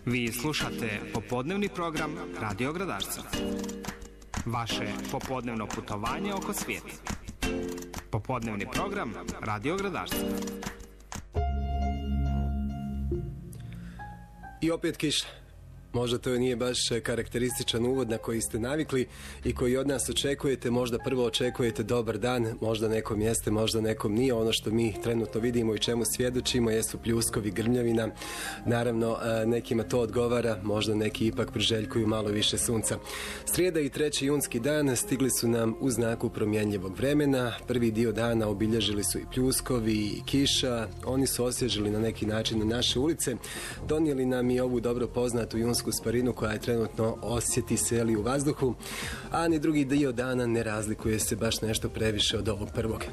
Vi slušate popodnevni program Radio Gradarca. Vaše popodnevno putovanje oko svijeta. Popodnevni program Radio Gradarca. I opet kiša. Možda to nije baš karakterističan uvod na koji ste navikli i koji od nas očekujete. Možda prvo očekujete dobar dan, možda nekom jeste, možda nekom nije. Ono što mi trenutno vidimo i čemu svjedočimo jesu pljuskovi, grmljavina. Naravno, nekima to odgovara, možda neki ipak priželjkuju malo više sunca. Srijeda i 3. junski dan stigli su nam u znaku promjenjivog vremena. Prvi dio dana obilježili su i pljuskovi i kiša. Oni su osvježili na neki način na naše ulice. Donijeli nam i ovu dobro poznatu junsku sparinu koja je trenutno osjeti seli u vazduhu, a ni drugi dio dana ne razlikuje se baš nešto previše od ovog prvog.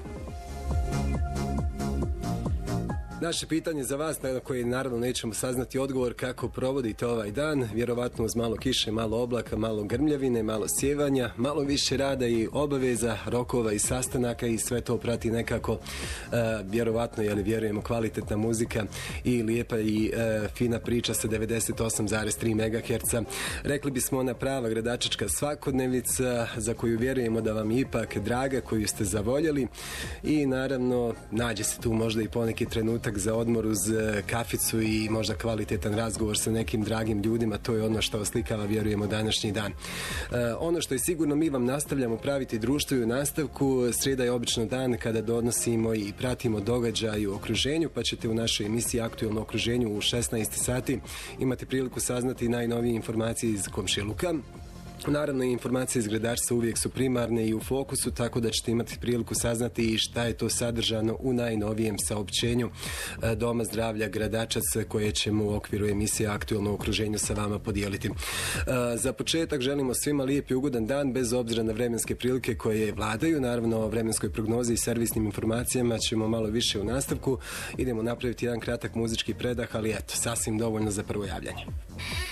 Naše pitanje za vas, na koje naravno nećemo saznati odgovor, kako provodite ovaj dan, vjerovatno uz malo kiše, malo oblaka, malo grmljavine, malo sjevanja, malo više rada i obaveza, rokova i sastanaka i sve to prati nekako vjerovatno, vjerujemo, kvalitetna muzika i lijepa i fina priča sa 98,3 MHz. Rekli bismo ona prava gradačačka svakodnevica za koju vjerujemo da vam je ipak draga, koju ste zavoljeli i naravno nađe se tu možda i poneki trenutak za odmor uz kaficu i možda kvalitetan razgovor sa nekim dragim ljudima. To je ono što oslikava, vjerujemo, današnji dan. Ono što je sigurno, mi vam nastavljamo praviti društvo i u nastavku. Srijeda je obično dan kada donosimo i pratimo događaj u okruženju, pa ćete u našoj emisiji Aktualno okruženju u 16 sati imati priliku saznati najnovije informacije iz komšiluka. Naravno, informacije iz Gradarca uvijek su primarne i u fokusu, tako da ćete imati priliku saznati i šta je to sadržano u najnovijem saopćenju Doma zdravlja Gradačac, koje ćemo u okviru emisije Aktualno okruženju sa vama podijeliti. Za početak želimo svima lijep i ugodan dan, bez obzira na vremenske prilike koje vladaju. Naravno, o vremenskoj prognozi i servisnim informacijama ćemo malo više u nastavku. Idemo napraviti jedan kratak muzički predah, ali eto, sasvim dovoljno za prvo javljanje.